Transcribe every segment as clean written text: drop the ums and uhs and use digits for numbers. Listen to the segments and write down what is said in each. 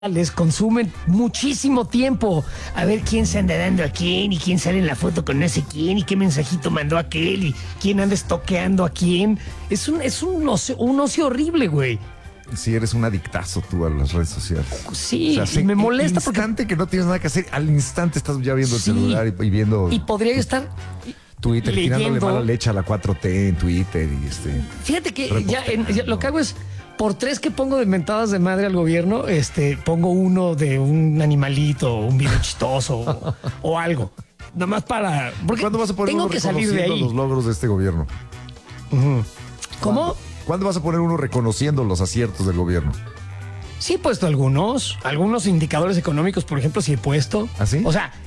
les consumen muchísimo tiempo a ver quién se anda dando a quién y quién sale en la foto con no sé quién y qué mensajito mandó aquel y quién anda estoqueando a quién. Es un ocio horrible, güey. Sí, eres un adictazo tú a las redes sociales. Sí, o sea, y me molesta al instante que no tienes nada que hacer, al instante estás ya viendo el celular y viendo... Y podría estar... Twitter, tirándole mala leche a la 4T en Twitter y Fíjate que ya lo que hago es... Por 3 que pongo de mentadas de madre al gobierno, pongo uno de un animalito, un video chistoso o algo. Nada más para... Porque ¿cuándo vas a poner tengo uno que salir de ahí? Los logros de este gobierno? ¿Cómo? ¿Cuándo vas a poner uno reconociendo los aciertos del gobierno? Sí he puesto algunos indicadores económicos, por ejemplo, sí he puesto. ¿Ah, sí? O sea,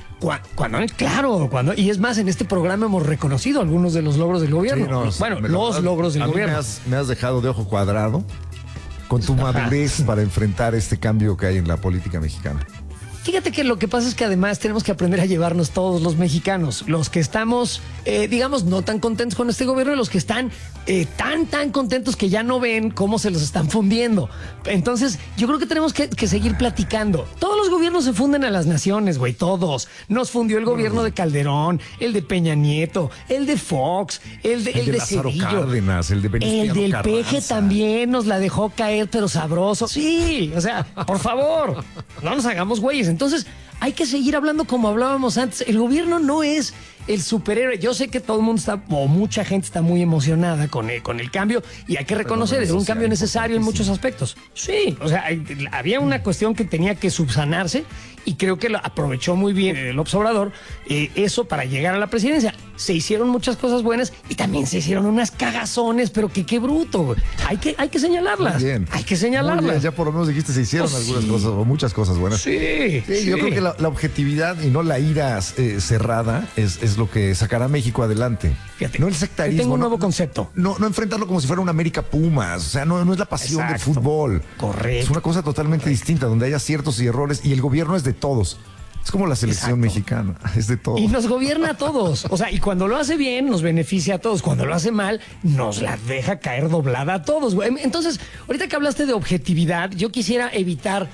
y es más, en este programa hemos reconocido algunos de los logros del gobierno. Sí, no, los logros del gobierno. Me has dejado de ojo cuadrado con tu madurez para enfrentar este cambio que hay en la política mexicana. Fíjate que lo que pasa es que además tenemos que aprender a llevarnos todos los mexicanos, los que estamos, digamos, no tan contentos con este gobierno y los que están tan contentos que ya no ven cómo se los están fundiendo. Entonces, yo creo que tenemos que seguir platicando. Todos los gobiernos se funden a las naciones, güey, todos. Nos fundió el gobierno de Calderón, el de Peña Nieto, el de Fox, el de Lázaro Cedillo, Cárdenas, el de Venustiano del Carranza. Peje también nos la dejó caer, pero sabroso. Sí, o sea, por favor, no nos hagamos güeyes. Entonces, hay que seguir hablando como hablábamos antes. El gobierno no es el superhéroe. Yo sé que todo el mundo está, o mucha gente está muy emocionada con el cambio y hay que reconocer, es un cambio necesario en muchos aspectos. Sí, o sea, había una cuestión que tenía que subsanarse y creo que lo aprovechó muy bien el López Obrador, eso para llegar a la presidencia. Se hicieron muchas cosas buenas y también se hicieron unas cagazones, pero que qué bruto, güey. Hay que señalarlas. Bien. Hay que señalarlas. Muy bien, ya por lo menos dijiste, se hicieron algunas cosas o muchas cosas buenas. Sí. Yo creo que la objetividad y no la ira cerrada es lo que sacará a México adelante. Fíjate, no el sectarismo. tengo un nuevo concepto. No enfrentarlo como si fuera un América Pumas. O sea, no es la pasión del fútbol. Correcto. Es una cosa totalmente distinta, donde hay aciertos y errores y el gobierno es de todos. Es como la selección mexicana, es de todos. Y nos gobierna a todos. O sea, y cuando lo hace bien, nos beneficia a todos. Cuando lo hace mal, nos la deja caer doblada a todos, güey. Entonces, ahorita que hablaste de objetividad, yo quisiera evitar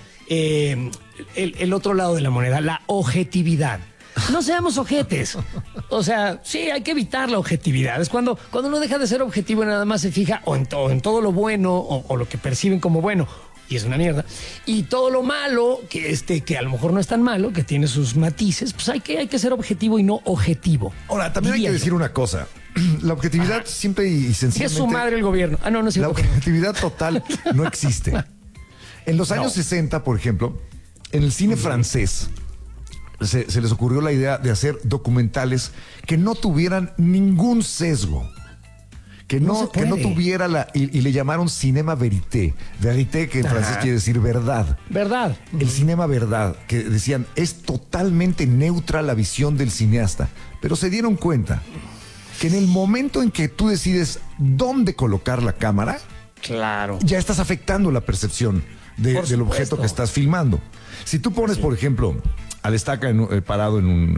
el otro lado de la moneda, la objetividad. No seamos ojetes. O sea, sí, hay que evitar la objetividad. Es cuando uno deja de ser objetivo y nada más se fija o en todo lo bueno o lo que perciben como bueno. Y es una mierda. Y todo lo malo, que a lo mejor no es tan malo, que tiene sus matices, pues hay que ser objetivo y no objetivo. Ahora, también hay que decir una cosa. La objetividad simple y sencillamente... Es su madre el gobierno. No es la objetividad total no existe. En los años 60, por ejemplo, en el cine francés, se les ocurrió la idea de hacer documentales que no tuvieran ningún sesgo. Que no tuviera y le llamaron cinema verité. Verité, que en francés quiere decir verdad. Verdad. El cinema verdad, que decían, es totalmente neutra la visión del cineasta. Pero se dieron cuenta que en el momento en que tú decides dónde colocar la cámara, claro, ya estás afectando la percepción del objeto que estás filmando. Si tú pones, por ejemplo, al estaca parado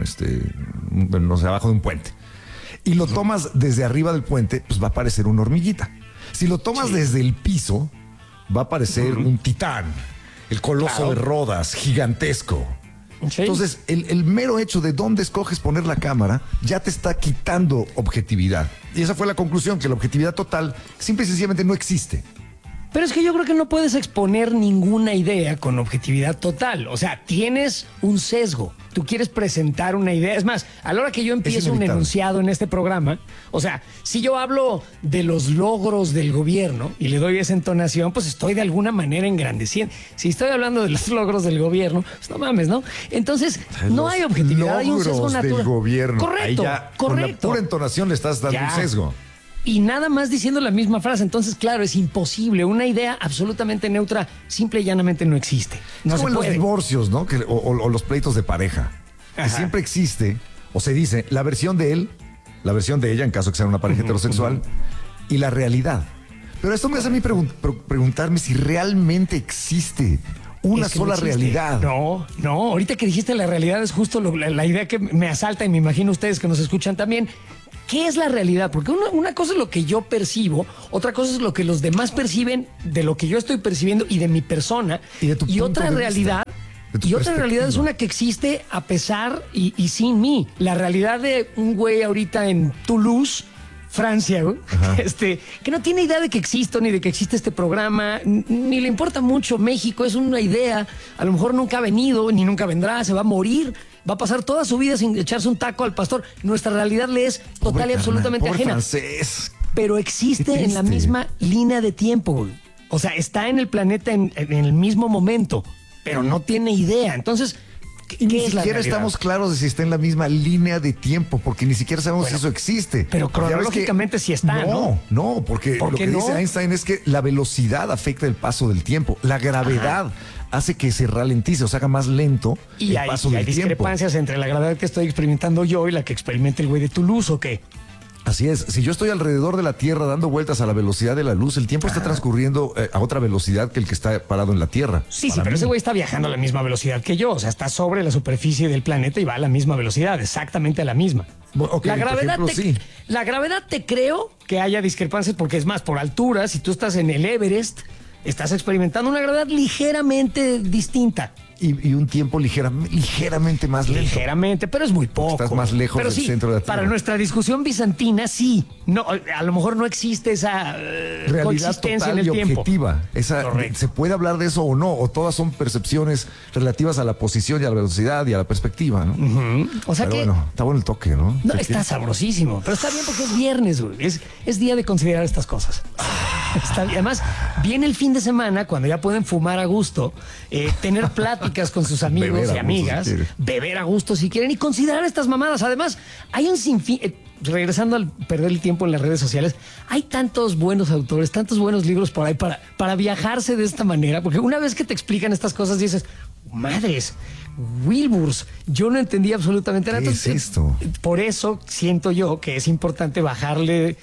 no sé, abajo de un puente, y lo tomas desde arriba del puente, pues va a parecer una hormiguita. Si lo tomas desde el piso, va a parecer un titán, el coloso de Rodas, gigantesco. Sí. Entonces, el mero hecho de dónde escoges poner la cámara ya te está quitando objetividad. Y esa fue la conclusión, que la objetividad total simple y sencillamente no existe. Pero es que yo creo que no puedes exponer ninguna idea con objetividad total. O sea, tienes un sesgo. Tú quieres presentar una idea. Es más, a la hora que yo empiezo un enunciado en este programa, o sea, si yo hablo de los logros del gobierno y le doy esa entonación, pues estoy de alguna manera engrandeciendo. Si estoy hablando de los logros del gobierno, pues no mames, ¿no? Entonces, no hay objetividad, hay un sesgo natural. Del gobierno. Correcto, ahí ya, correcto. Con la pura entonación le estás dando un sesgo. Y nada más diciendo la misma frase. Entonces, claro, es imposible. Una idea absolutamente neutra, simple y llanamente no existe. No es como en los divorcios, ¿no? O los pleitos de pareja. Que siempre existe, o se dice, la versión de él, la versión de ella, en caso que sea una pareja heterosexual, y la realidad. Pero esto me hace a mí preguntarme si realmente existe una es que sola existe. realidad. No, ahorita que dijiste la realidad es justo la idea que me asalta y me imagino ustedes que nos escuchan también. ¿Qué es la realidad? Porque una cosa es lo que yo percibo, otra cosa es lo que los demás perciben de lo que yo estoy percibiendo y de mi persona. Y de tu punto otra de realidad. vista, Y otra realidad es una que existe a pesar y sin mí. La realidad de un güey ahorita en Toulouse, Francia, güey, que no tiene idea de que existo ni de que existe este programa, ni le importa mucho México, es una idea, a lo mejor nunca ha venido, ni nunca vendrá, se va a morir, va a pasar toda su vida sin echarse un taco al pastor. Nuestra realidad le es total y absolutamente pobre ajena. Francés. Pero Qué existe triste. en la misma línea de tiempo, güey. O sea, está en el planeta en el mismo momento, pero no tiene idea. Entonces, Y ni ¿qué es la siquiera realidad? estamos claros de si está en la misma línea de tiempo, porque ni siquiera sabemos si eso existe. pero Porque ya ves que- cronológicamente sí está, ¿no? No, porque ¿Por lo qué que no? dice Einstein es que la velocidad afecta el paso del tiempo. La gravedad hace que se ralentice, o sea, haga más lento Y el hay, paso y hay del tiempo. discrepancias entre la gravedad que estoy experimentando yo y la que experimenta el güey de Toulouse, ¿o qué? Así es, si yo estoy alrededor de la Tierra dando vueltas a la velocidad de la luz, el tiempo está transcurriendo a otra velocidad que el que está parado en la Tierra. Sí, Para pero mí. ese güey está viajando a la misma velocidad que yo. O sea, está sobre la superficie del planeta y va a la misma velocidad, exactamente a la misma. Bueno, ok, la por gravedad ejemplo, sí. la gravedad te creo que haya discrepancias porque es más por altura. Si tú estás en el Everest, estás experimentando una gravedad ligeramente distinta. Y un tiempo ligeramente más lento. Ligeramente, pero es muy poco. Estás más lejos pero del sí, centro de la Tierra. para nuestra discusión bizantina, sí. No, a lo mejor no existe esa Realidad coexistencia total en el y tiempo. objetiva. Correcto. ¿Se puede hablar de eso o no? O todas son percepciones relativas a la posición y a la velocidad y a la perspectiva, ¿no? O sea Pero que bueno, está bueno el toque, ¿no? no, está sabrosísimo, pero está bien porque es viernes, güey. Es día de considerar estas cosas. Está bien. Además, viene el fin de semana cuando ya pueden fumar a gusto, tener pláticas con sus amigos Beber a y gusto, amigas, si quieren. beber a gusto si quieren y considerar estas mamadas. Además, hay un sinfín. Regresando al perder el tiempo en las redes sociales, hay tantos buenos autores, tantos buenos libros por ahí para viajarse de esta manera, porque una vez que te explican estas cosas dices, madres, Wilburs, yo no entendí absolutamente nada. ¿Qué es esto? Por eso siento yo que es importante bajarle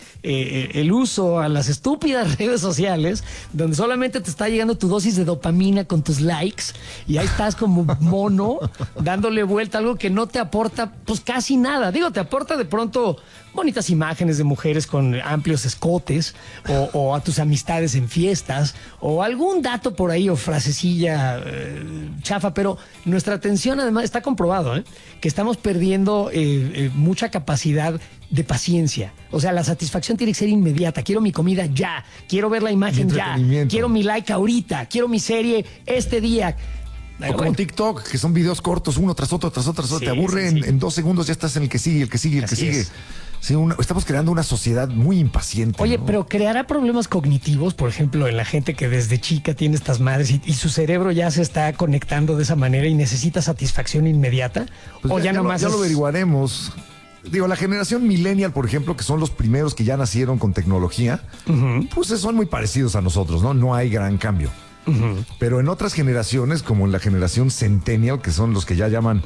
el uso a las estúpidas redes sociales, donde solamente te está llegando tu dosis de dopamina con tus likes y ahí estás como mono dándole vuelta a algo que no te aporta pues casi nada. Digo, te aporta de pronto bonitas imágenes de mujeres con amplios escotes o a tus amistades en fiestas o algún dato por ahí o frasecilla chafa, pero nuestra atención además está comprobado que estamos perdiendo mucha capacidad de paciencia. O sea, la satisfacción tiene que ser inmediata. Quiero mi comida ya, quiero ver la imagen ya, quiero mi like ahorita, quiero mi serie este día. O como TikTok, que son videos cortos, uno tras otro, tras otro, tras otro. Sí, Te aburre sí, sí. en 2 segundos, ya estás en el que sigue, el que sigue, el que Así sigue. es. Sí, estamos creando una sociedad muy impaciente. Oye, ¿no? pero ¿creará problemas cognitivos, por ejemplo, en la gente que desde chica tiene estas madres y su cerebro ya se está conectando de esa manera y necesita satisfacción inmediata? Pues o ya nomás ya es- lo averiguaremos. Digo, la generación millennial, por ejemplo, que son los primeros que ya nacieron con tecnología, pues son muy parecidos a nosotros, ¿no? No hay gran cambio. Pero en otras generaciones, como en la generación centennial, que son los que ya llaman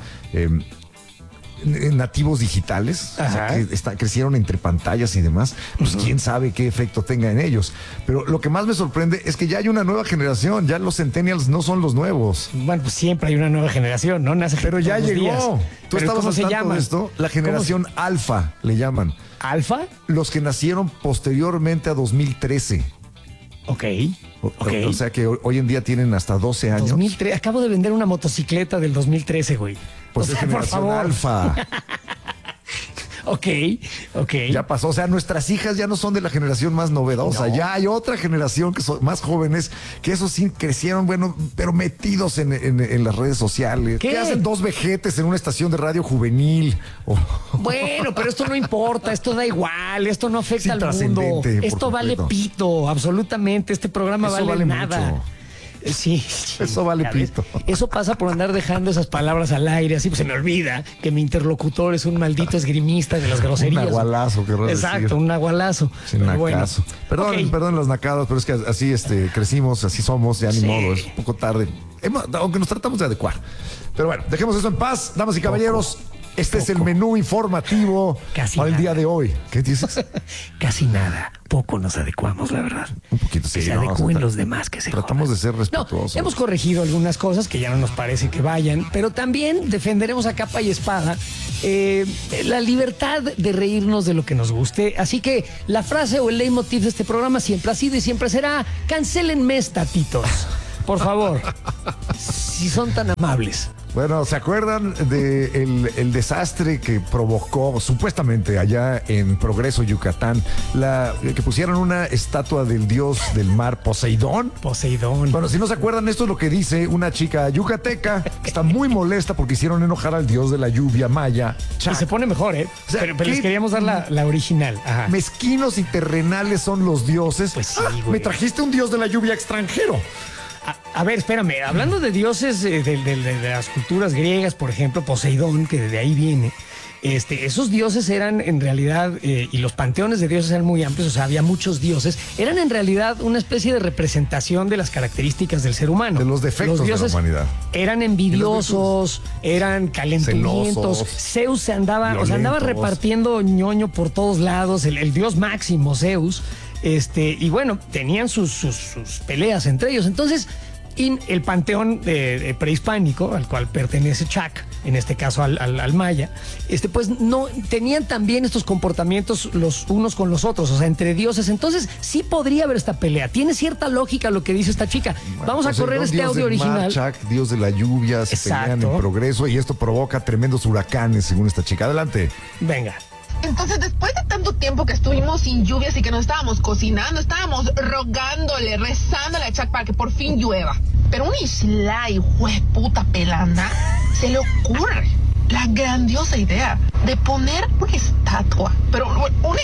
nativos digitales, o sea, Ajá. que crecieron entre pantallas y demás, pues quién sabe qué efecto tenga en ellos. Pero lo que más me sorprende es que ya hay una nueva generación, ya los centennials no son los nuevos. Bueno, pues siempre hay una nueva generación, ¿no? Nace Pero ya todos los llegó. días. ¿Tú Pero estabas ¿cómo al se tanto llama? de esto? La generación alfa le llaman. ¿Alfa? Los que nacieron posteriormente a 2013. Ok. O sea que hoy en día tienen hasta 12 años. 2003. Acabo de vender una motocicleta del 2013, güey. Pues O es sea, por generación favor. alfa. Ok. Ya pasó. O sea, nuestras hijas ya no son de la generación más novedosa. No. Ya hay otra generación que son más jóvenes, que esos sí crecieron, bueno, pero metidos en las redes sociales. ¿Qué? Que hacen 2 vejetes en una estación de radio juvenil. Bueno, pero esto no importa, esto da igual, esto no afecta Sí, al mundo. trascendente, por Esto vale completo. pito, absolutamente. Este programa Eso vale vale nada. mucho. Sí, Eso vale ¿ya ves? pito. Eso pasa por andar dejando esas palabras al aire, así pues se me olvida que mi interlocutor es un maldito esgrimista de las groserías. Un nahualazo, querrás Exacto, decir. un nahualazo. Sin Pero bueno. acaso. Perdón, Ok. perdón los nacados, pero es que así crecimos, así somos, ya ni Sí. modo, es un poco tarde. Aunque nos tratamos de adecuar. Pero bueno, dejemos eso en paz, damas y caballeros. Este es el menú informativo Casi para el nada. día de hoy. ¿Qué dices? Casi nada. Poco nos adecuamos, la verdad. Un poquito, sí. Que se no, adecúen o sea, los demás, que se tratamos jodan. de ser respetuosos. No, hemos corregido algunas cosas que ya no nos parece que vayan, pero también defenderemos a capa y espada la libertad de reírnos de lo que nos guste. Así que la frase o el leitmotiv de este programa siempre ha sido y siempre será: cancélenme, tatitos. Por favor, si son tan amables. Bueno, ¿se acuerdan de el desastre que provocó supuestamente allá en Progreso, Yucatán, que pusieron una estatua del dios del mar, Poseidón? Poseidón. Bueno, si no se acuerdan, esto es lo que dice una chica yucateca que está muy molesta porque hicieron enojar al dios de la lluvia maya, Y Chac. se pone mejor, ¿eh? O sea, pero les ¿qué? queríamos dar la original. Ajá. Mezquinos y terrenales son los dioses. Pues sí, güey. Me trajiste un dios de la lluvia extranjero. A ver, espérame, hablando de dioses de las culturas griegas, por ejemplo, Poseidón, que de ahí viene, esos dioses eran en realidad, y los panteones de dioses eran muy amplios, o sea, había muchos dioses, eran en realidad una especie de representación de las características del ser humano. De los defectos de la humanidad. Eran envidiosos, eran calenturientos. Celosos, Zeus andaba repartiendo ñoño por todos lados, el dios máximo, Zeus. Y bueno, tenían sus peleas entre ellos. Entonces, el panteón prehispánico, al cual pertenece Chac, en este caso al maya, pues no tenían también estos comportamientos los unos con los otros, o sea, entre dioses. Entonces, sí podría haber esta pelea. Tiene cierta lógica lo que dice esta chica. Bueno, Vamos a correr Poseidón, este dios audio del mar, original. Chac, dios de la lluvia, se pelean en Progreso y esto provoca tremendos huracanes, según esta chica. Adelante. Venga. Entonces, después de tanto tiempo que estuvimos sin lluvias y que nos estábamos cocinando, estábamos rogándole, rezándole a Chac para que por fin llueva. Pero un isla y puta pelanda se le ocurre la grandiosa idea de poner una estatua, pero una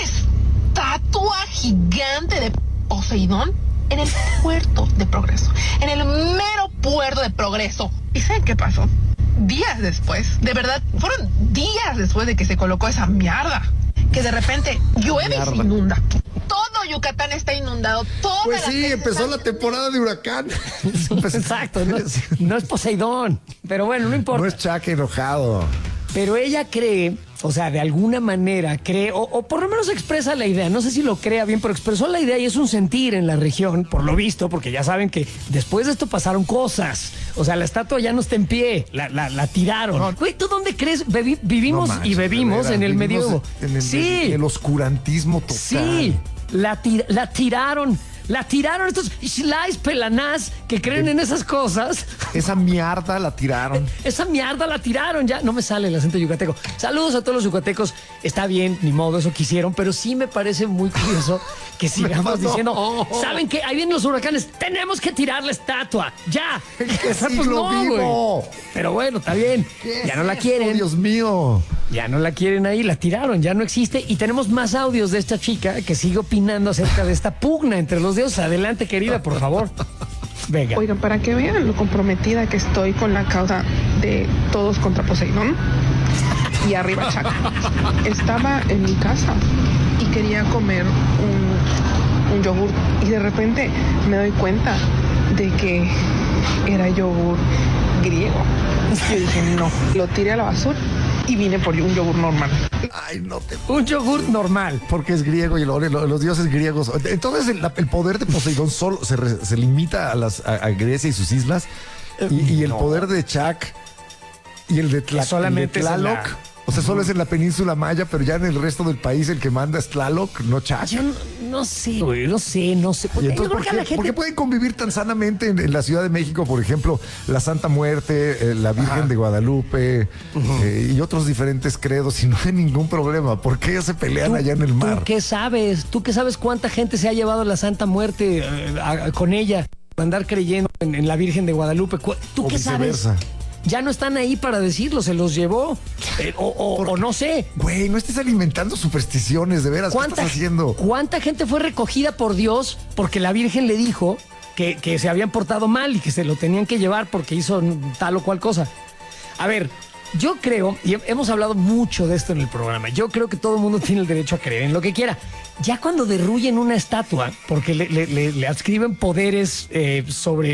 estatua gigante de Poseidón en el puerto de Progreso, en el mero puerto de Progreso. ¿Y saben qué pasó? Días después, de verdad, fueron días después de que se colocó esa mierda, que de repente llueve y se inunda. Todo Yucatán está inundado. Pues sí, empezó la temporada de huracán. Exacto, no es Poseidón, pero bueno, no importa. No es Chac enojado. Pero ella cree, o sea, de alguna manera cree, o por lo menos expresa la idea, no sé si lo crea bien, pero expresó la idea y es un sentir en la región, por lo visto, porque ya saben que después de esto pasaron cosas. O sea, la estatua ya no está en pie, la tiraron. No. Güey, ¿tú dónde crees? Vivimos No manches, y bebimos de veras, en el vivimos medievo. en el oscurantismo total. Sí, la tiraron. La tiraron estos Slice pelanás que creen en esas cosas. Esa mierda la tiraron. Esa mierda la tiraron ya. No me sale el acento yucateco. Saludos a todos los yucatecos. Está bien, ni modo, eso quisieron, pero sí me parece muy curioso que sigamos diciendo, ¿saben qué? Ahí vienen los huracanes. Tenemos que tirar la estatua. ¡Ya! ¿Qué siglo vivo? Güey. Pero bueno, está bien. Ya no la quieren. Dios mío. Ya no la quieren ahí, la tiraron, ya no existe. Y tenemos más audios de esta chica que sigue opinando acerca de esta pugna entre los dioses. Adelante, querida, por favor. Venga. Oigan, para que vean lo comprometida que estoy con la causa de todos contra Poseidón y arriba Chac. Estaba en mi casa y quería comer un yogur y de repente me doy cuenta de que era yogur griego. Yo dije, no, lo tiré a la basura y vine por un yogur normal. Ay, no te... Un yogur normal. Porque es griego y los dioses griegos. Entonces el poder de Poseidón solo se limita a Grecia y sus islas. Y el poder de Chac y el de solamente Tlaloc. O sea, solo es en la península maya, pero ya en el resto del país el que manda es Tlaloc, no Chac. Yo no sé, güey, no sé. Y Yo entonces, creo ¿por que a la qué, gente... por qué pueden convivir tan sanamente en la Ciudad de México, por ejemplo, la Santa Muerte, la Virgen de Guadalupe y otros diferentes credos y no hay ningún problema? ¿Por qué se pelean allá en el mar? ¿Tú qué sabes? ¿Tú qué sabes cuánta gente se ha llevado la Santa Muerte con ella? Andar creyendo en la Virgen de Guadalupe. ¿Tú O qué sabes? viceversa. Ya no están ahí para decirlo, se los llevó. O no sé. Güey, no estés alimentando supersticiones, de veras. ¿Qué estás haciendo? ¿Cuánta gente fue recogida por Dios porque la Virgen le dijo que se habían portado mal y que se lo tenían que llevar porque hizo tal o cual cosa? A ver, yo creo, y hemos hablado mucho de esto en el programa, yo creo que todo el mundo tiene el derecho a creer en lo que quiera. Ya cuando derruyen una estatua porque le adscriben poderes sobre el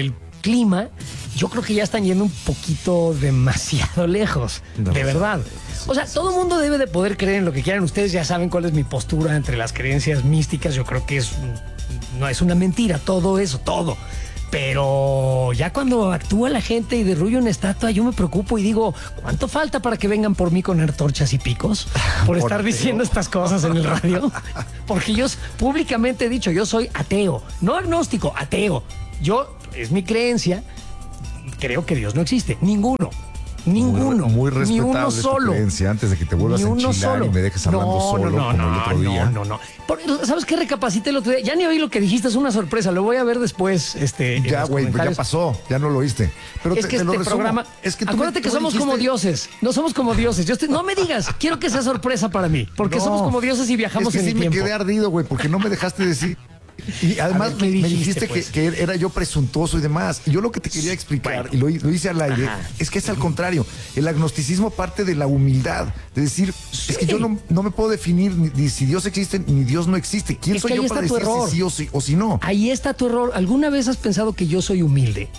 clima, yo creo que ya están yendo un poquito demasiado lejos, de verdad. O sea, todo el mundo debe de poder creer en lo que quieran. Ustedes ya saben cuál es mi postura entre las creencias místicas. Yo creo que no es una mentira, todo eso, todo. Pero ya cuando actúa la gente y derruye una estatua, yo me preocupo y digo, ¿cuánto falta para que vengan por mí con antorchas y picos? Por estar diciendo estas cosas en el radio. Porque yo públicamente he dicho, yo soy ateo, no agnóstico, ateo. Es mi creencia, creo que Dios no existe, ninguno. Ninguno. Muy respetable ni uno tu solo. creencia, antes de que te vuelvas a enchilar y me dejes hablando solo como el otro día. No. ¿Sabes qué? Recapacité el otro día. Ya ni oí lo que dijiste, es una sorpresa. Lo voy a ver después. Ya, güey, ya pasó. Ya no lo oíste. Pero es que te lo este resumo. programa... Es que acuérdate que somos como dioses. No somos como dioses. No me digas. Quiero que sea sorpresa para mí. Porque somos como dioses y viajamos en el tiempo. Es que sí me quedé ardido, güey, porque no me dejaste decir... Y además ver, me dijiste pues? que era yo presuntuoso y demás. Y yo lo que te quería explicar, y lo hice al aire, es que es al contrario. El agnosticismo parte de la humildad. De decir, es que yo no me puedo definir ni si Dios existe ni Dios no existe. ¿Quién soy yo para decir si sí o si no? Ahí está tu error. ¿Alguna vez has pensado que yo soy humilde?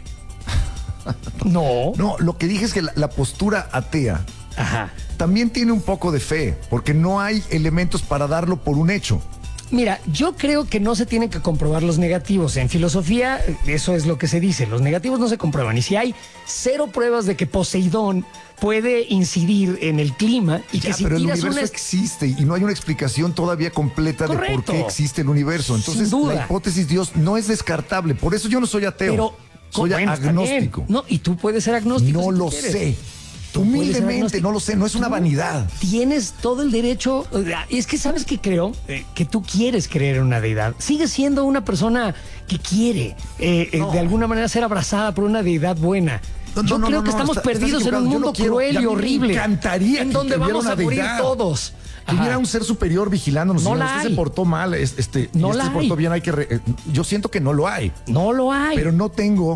No. No, lo que dije es que la postura atea también tiene un poco de fe, porque no hay elementos para darlo por un hecho. Mira, yo creo que no se tienen que comprobar los negativos. En filosofía, eso es lo que se dice. Los negativos no se comprueban. Y si hay 0 pruebas de que Poseidón puede incidir en el clima y que si pero el tiras universo existe y no hay una explicación todavía completa de por qué existe el universo. Entonces, sin duda, la hipótesis Dios no es descartable. Por eso yo no soy ateo. Pero, soy agnóstico. No, y tú puedes ser agnóstico. No si lo sé. Humildemente, no lo sé, no es una vanidad. Tienes todo el derecho. Es que sabes que creo que tú quieres creer en una deidad. Sigues siendo una persona que quiere de alguna manera ser abrazada por una deidad buena. Yo creo que estamos perdidos en un mundo cruel y horrible. Me encantaría en donde vamos a morir todos. Que hubiera un ser superior vigilándonos. No si la hay. se portó mal, no y la se portó bien, hay que... yo siento que no lo hay. No lo hay. Pero no tengo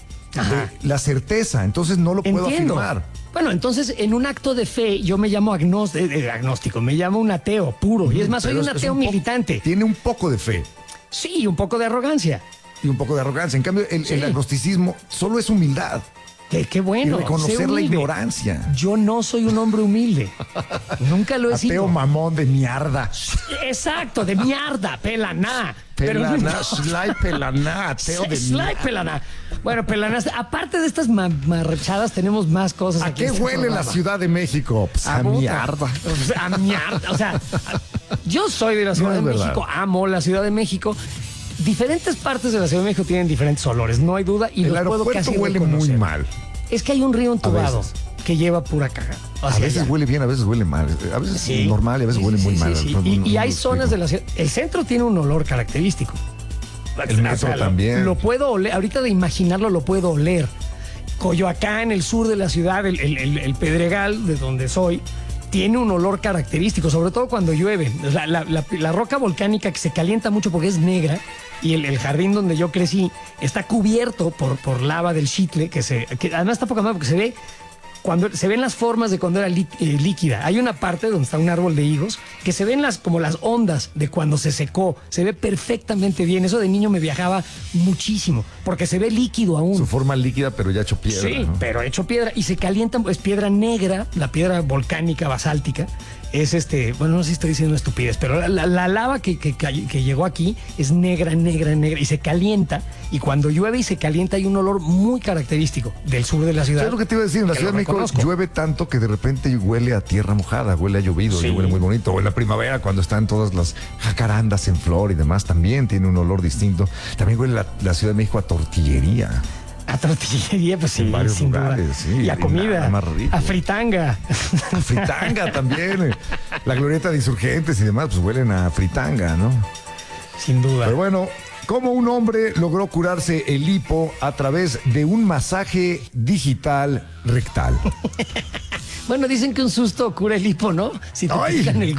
la certeza, entonces no lo puedo afirmar. Bueno, entonces en un acto de fe yo me llamo agnóstico, me llamo un ateo puro. Y es más, soy un ateo militante. Tiene un poco de fe. Sí, un poco de arrogancia. Y un poco de arrogancia. En cambio, el agnosticismo solo es humildad. Qué bueno. Y reconocer la ignorancia. Yo no soy un hombre humilde. Nunca lo he sido. Ateo mamón de mierda. Exacto, de mierda, pelaná. Pelaná, slay pelaná, ateo de slay pelaná. Bueno, pelaná, aparte de estas marrachadas, tenemos más cosas ¿A aquí. qué huele la Ciudad de México? Pues a mierda. A mierda. O sea, yo soy de la Ciudad de México, amo la Ciudad de México. Diferentes partes de la Ciudad de México tienen diferentes olores, no hay duda. Y el aeropuerto huele muy mal. Es que hay un río entubado que lleva pura caga. A veces huele bien, a veces huele mal. A veces es normal y a veces huele muy mal. Y hay zonas de la ciudad. El centro tiene un olor característico. El metro también. Lo puedo oler. Ahorita de imaginarlo lo puedo oler. Coyoacán, el sur de la ciudad, el Pedregal, de donde soy, tiene un olor característico, sobre todo cuando llueve. La roca volcánica que se calienta mucho porque es negra y el jardín donde yo crecí está cubierto por lava del Xitle, que además está poca madre porque se ven las formas de cuando era líquida. Hay una parte donde está un árbol de higos que se ven como las ondas de cuando se secó. Se ve perfectamente bien. Eso de niño me viajaba muchísimo porque se ve líquido aún. Su forma líquida, pero ya hecho piedra. Sí, ¿no? Pero hecho piedra. Y se calienta, es piedra negra, la piedra volcánica basáltica. Es bueno, no sé si estoy diciendo estupidez, pero la lava que llegó aquí es negra y se calienta. Y cuando llueve y se calienta hay un olor muy característico del sur de la ciudad. ¿Sabes lo que te iba a decir? En la Ciudad de México llueve tanto que de repente huele a tierra mojada, huele a llovido, y huele muy bonito. O en la primavera, cuando están todas las jacarandas en flor y demás, también tiene un olor distinto. También huele la Ciudad de México a tortillería. A tortillería, pues sí, en varios sin lugares, duda. Sí, y a comida, más rico. a fritanga. A fritanga también. La glorieta de Insurgentes y demás, pues huelen a fritanga, ¿no? Sin duda. Pero bueno, ¿cómo un hombre logró curarse el hipo a través de un masaje digital rectal? Bueno, dicen que un susto cura el hipo, ¿no? Si te pican el...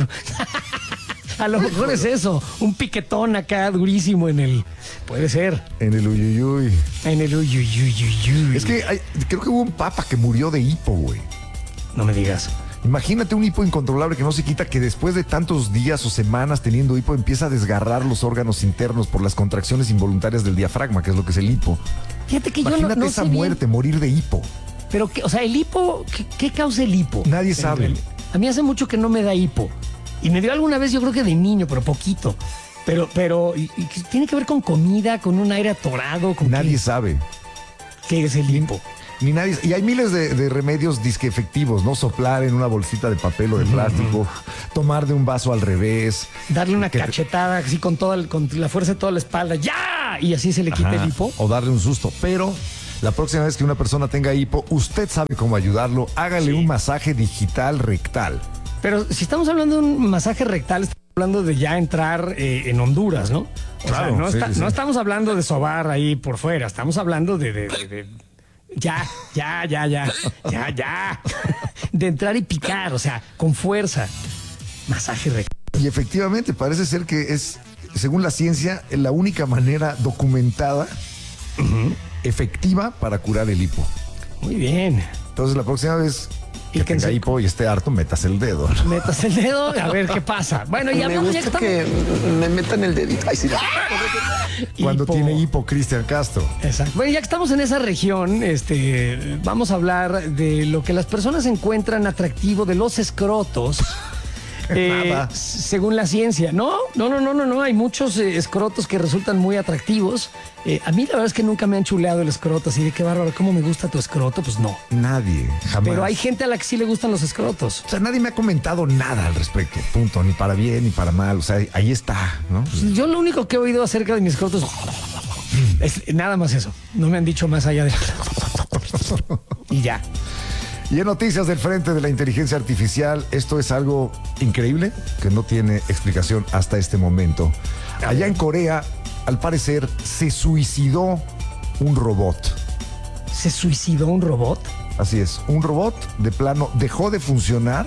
A lo mejor es eso, un piquetón acá durísimo en el... Puede ser. En el uyuyuy. En el uyuyuyuyuy. Es que creo que hubo un papa que murió de hipo, güey. No me digas. Imagínate un hipo incontrolable que no se quita, que después de tantos días o semanas teniendo hipo empieza a desgarrar los órganos internos por las contracciones involuntarias del diafragma, que es lo que es el hipo. Fíjate que Imagínate yo no esa sé bien, muerte, morir de hipo. pero o sea, el hipo, ¿qué causa el hipo? Nadie sabe. A mí hace mucho que no me da hipo. Y me dio alguna vez, yo creo que de niño, pero poquito. Pero y tiene que ver con comida, con un aire atorado. Con Nadie sabe. ¿Qué es el hipo? Ni nadie. Y hay miles de remedios disque efectivos, ¿no? Soplar en una bolsita de papel o de plástico, tomar de un vaso al revés. Darle una cachetada así con la fuerza de toda la espalda. ¡Ya! Y así se le quita el hipo. O darle un susto. Pero la próxima vez que una persona tenga hipo, usted sabe cómo ayudarlo. Hágale un masaje digital rectal. Pero si estamos hablando de un masaje rectal, estamos hablando de ya entrar en Honduras, ¿no? O Claro, sea, sí. no estamos hablando de sobar ahí por fuera, estamos hablando de ya. De entrar y picar, o sea, con fuerza. Masaje rectal. Y efectivamente, parece ser que es, según la ciencia, la única manera documentada, efectiva para curar el hipo. Muy bien. Entonces, la próxima vez que tenga hipo y esté harto, metas el dedo. Metas el dedo, a ver qué pasa. Bueno, ya me gusta estamos... que me metan el dedito. Ay, sí. Cuando Hipo. tiene hipo, Cristian Castro. Exacto. Bueno, ya que estamos en esa región, vamos a hablar de lo que las personas encuentran atractivo de los escrotos. Nada. Según la ciencia. No. Hay muchos escrotos que resultan muy atractivos. A mí la verdad es que nunca me han chuleado el escroto, así de qué bárbaro, ¿cómo me gusta tu escroto? Pues no. Nadie, jamás. Pero hay gente a la que sí le gustan los escrotos. O sea, nadie me ha comentado nada al respecto. Punto. Ni para bien, ni para mal. O sea, ahí está, ¿no? Yo lo único que he oído acerca de mis escrotos es nada más eso. No me han dicho más allá de... Y ya. Y en noticias del frente de la inteligencia artificial, esto es algo increíble que no tiene explicación hasta este momento. Allá en Corea, al parecer, se suicidó un robot. ¿Se suicidó un robot? Así es, un robot de plano dejó de funcionar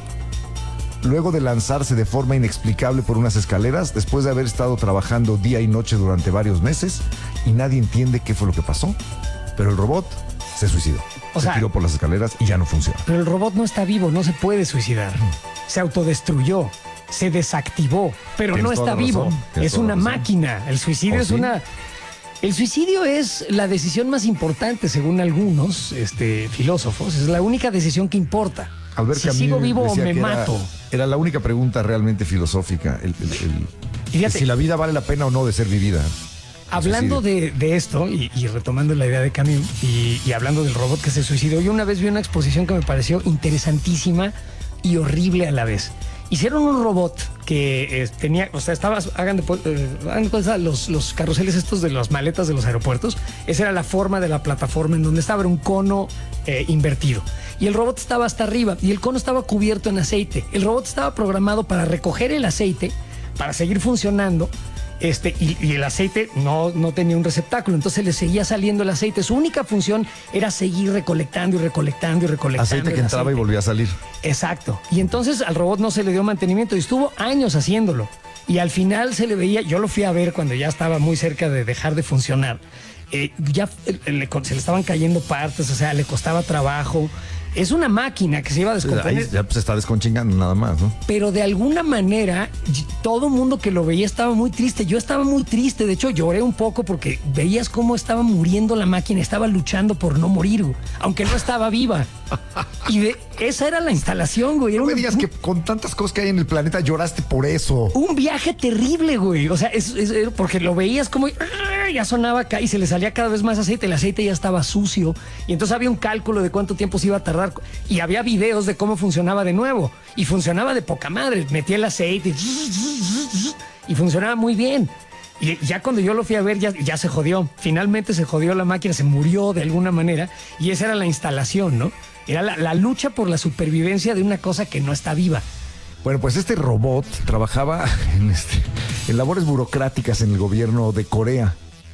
luego de lanzarse de forma inexplicable por unas escaleras después de haber estado trabajando día y noche durante varios meses y nadie entiende qué fue lo que pasó. Pero el robot se suicidó. Se tiró por las escaleras y ya no funciona. Pero el robot no está vivo, no se puede suicidar. Se autodestruyó, se desactivó, pero no está vivo. Es una máquina. El suicidio es una... El suicidio es la decisión más importante, según algunos filósofos. Es la única decisión que importa. Albert Si Camus sigo vivo o decía me que mato. Era la única pregunta realmente filosófica. Fíjate, si la vida vale la pena o no de ser vivida. hablando de esto y retomando la idea de Camus y hablando del robot que se suicidó, yo una vez vi una exposición que me pareció interesantísima y horrible a la vez. Hicieron un robot que tenía, o sea, hagan de cuenta los carruseles estos de las maletas de los aeropuertos. Esa era la forma de la plataforma en donde estaba, era un cono invertido. Y el robot estaba hasta arriba y el cono estaba cubierto en aceite. El robot estaba programado para recoger el aceite, para seguir funcionando. Y el aceite no tenía un receptáculo, entonces le seguía saliendo el aceite. Su única función era seguir recolectando y recolectando y recolectando. Aceite que entraba y volvía a salir. Exacto. Y entonces al robot no se le dio mantenimiento y estuvo años haciéndolo. Y al final se le veía, yo lo fui a ver cuando ya estaba muy cerca de dejar de funcionar. Se le estaban cayendo partes, o sea, le costaba trabajo. Es una máquina que se iba a descomponer. Ahí ya se está desconchingando nada más, ¿no? Pero de alguna manera, todo mundo que lo veía estaba muy triste. Yo estaba muy triste. De hecho, lloré un poco porque veías cómo estaba muriendo la máquina. Estaba luchando por no morir, aunque no estaba viva. Y esa era la instalación, güey. No me digas que con tantas cosas que hay en el planeta lloraste por eso. Un viaje terrible, güey. O sea, porque lo veías como... ya sonaba acá y se le salía cada vez más aceite. El aceite ya estaba sucio. Y entonces había un cálculo de cuánto tiempo se iba a tardar. Y había videos de cómo funcionaba de nuevo. Y funcionaba de poca madre. Metía el aceite y funcionaba muy bien. Y ya cuando yo lo fui a ver, ya se jodió. Finalmente se jodió la máquina, se murió de alguna manera. Y esa era la instalación, ¿no? Era la lucha por la supervivencia de una cosa que no está viva. Bueno, pues este robot trabajaba en labores burocráticas en el gobierno de Corea.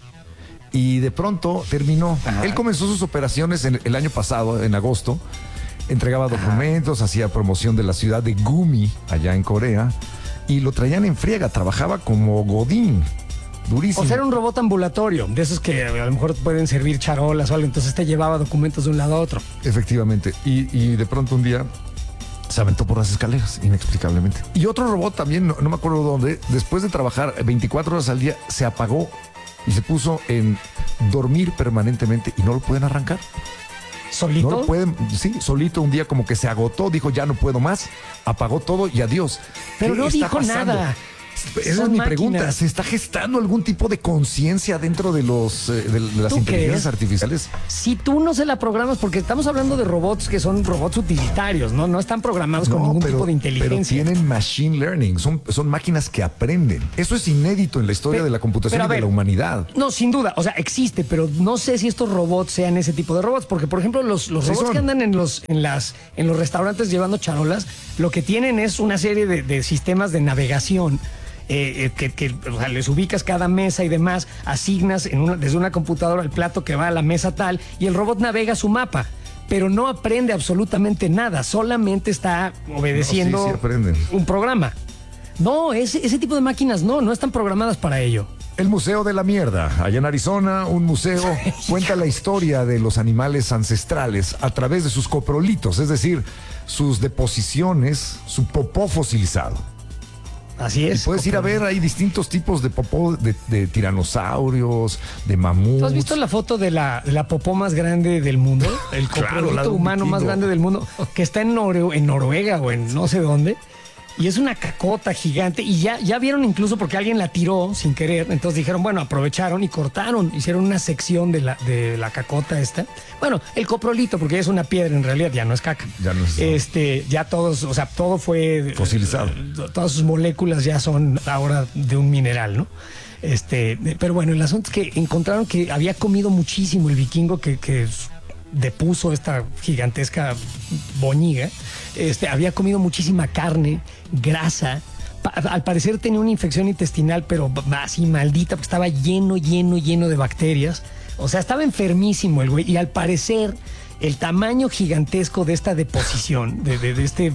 Y de pronto terminó. Ajá. Él comenzó sus operaciones el año pasado, en agosto. Entregaba documentos, hacía promoción de la ciudad de Gumi, allá en Corea. Y lo traían en friega, trabajaba como godín. Durísimo. O sea, era un robot ambulatorio, de esos que a lo mejor pueden servir charolas o algo. Entonces te llevaba documentos de un lado a otro. Efectivamente. Y de pronto un día se aventó por las escaleras, inexplicablemente. Y otro robot también, no me acuerdo dónde, después de trabajar 24 horas al día, se apagó y se puso en dormir permanentemente y no lo pueden arrancar. ¿Solito? No lo pueden, sí, solito un día como que se agotó, dijo ya no puedo más, apagó todo y adiós. Pero ¿Qué no está dijo pasando? nada. Esa es mi pregunta. ¿Se está gestando algún tipo de conciencia dentro de los de las ¿Tú inteligencias crees? artificiales? Si tú no se la programas, porque estamos hablando de robots que son robots utilitarios, ¿no? No están programados con ningún tipo de inteligencia. Pero tienen machine learning, son máquinas que aprenden. Eso es inédito en la historia de la computación y de la humanidad. No, sin duda, o sea, existe, pero no sé si estos robots sean ese tipo de robots, porque por ejemplo los robots que andan en los restaurantes llevando charolas, lo que tienen es una serie de sistemas de navegación. Que o sea, les ubicas cada mesa y demás, asignas desde una computadora el plato que va a la mesa tal y el robot navega su mapa, pero no aprende absolutamente nada, solamente está obedeciendo un programa. No, ese tipo de máquinas no están programadas para ello. El Museo de la Mierda, allá en Arizona, un museo cuenta la historia de los animales ancestrales a través de sus coprolitos, es decir, sus deposiciones, su popó fosilizado. Así es. Y puedes ir a ver, hay distintos tipos de popó de tiranosaurios, de mamuts. ¿Tú has visto la foto de la popó más grande del mundo? El coprolito humano más grande del mundo, que está en Noruega o en no sé dónde. Y es una cacota gigante. Y ya vieron incluso porque alguien la tiró sin querer. Entonces dijeron, bueno, aprovecharon y cortaron. Hicieron una sección de la cacota esta. Bueno, el coprolito, porque es una piedra en realidad, ya no es caca. Ya no es. Ya todos, o sea, todo fue fosilizado. Todas sus moléculas ya son ahora de un mineral, ¿no? Pero bueno, el asunto es que encontraron que había comido muchísimo el vikingo que depuso esta gigantesca boñiga. Había comido muchísima carne, grasa. Al parecer tenía una infección intestinal, pero así maldita, porque estaba lleno de bacterias. O sea, estaba enfermísimo el güey. Y al parecer, el tamaño gigantesco de esta deposición, de este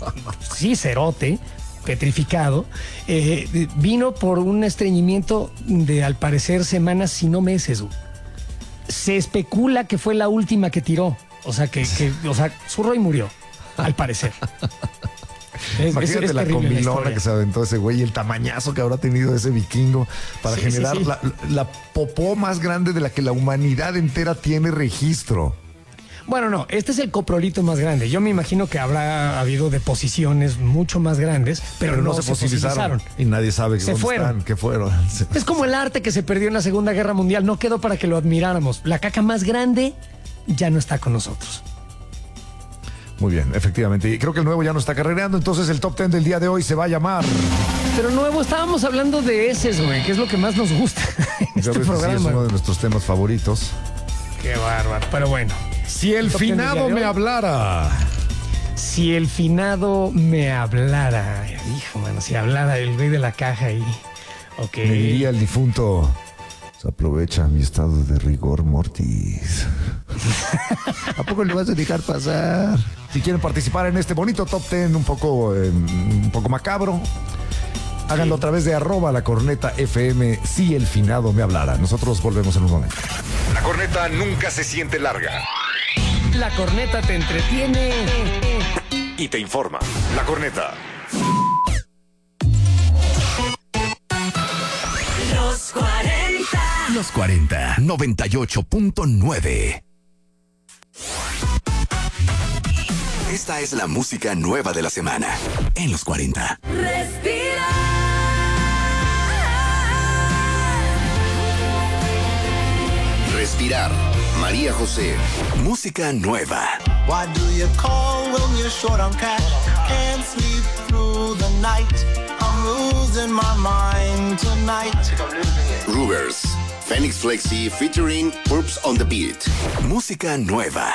cerote petrificado, vino por un estreñimiento de, al parecer, semanas, si no meses. Se especula que fue la última que tiró. O sea, zurró y murió, al parecer. Imagínate la comilona que se aventó ese güey y el tamañazo que habrá tenido ese vikingo para generar la popó más grande de la que la humanidad entera tiene registro. Bueno, no, este es el coprolito más grande. Yo me imagino que habrá habido deposiciones mucho más grandes, pero no se fosilizaron. Y nadie sabe qué fueron. Es como el arte que se perdió en la Segunda Guerra Mundial. No quedó para que lo admiráramos. La caca más grande ya no está con nosotros. Muy bien, efectivamente. Y creo que el nuevo ya no está carrereando, entonces el top 10 del día de hoy se va a llamar... Pero nuevo, estábamos hablando de heces, güey, que es lo que más nos gusta en este programa. Sí, es uno de nuestros temas favoritos. Qué bárbaro, pero bueno. Si el finado me hablara. Si el finado me hablara. Hijo, mano, si hablara el güey de la caja ahí. Okay. Me diría el difunto... Aprovecha mi estado de rigor mortis. ¿A poco le vas a dejar pasar? Si quieren participar en este bonito top 10 un poco macabro, háganlo a través de @lacornetafm si el finado me hablara. Nosotros volvemos en un momento. La corneta nunca se siente larga. La corneta te entretiene y te informa. La corneta. Los 40, 98.9. Esta es la música nueva de la semana en los 40. Respira. Respirar. María José. Música nueva. Why do you call when you're short on cash? Can't sleep through the night. I'm losing my mind tonight. Rubers. Phoenix Flexi featuring Purps on the Beat. Música nueva.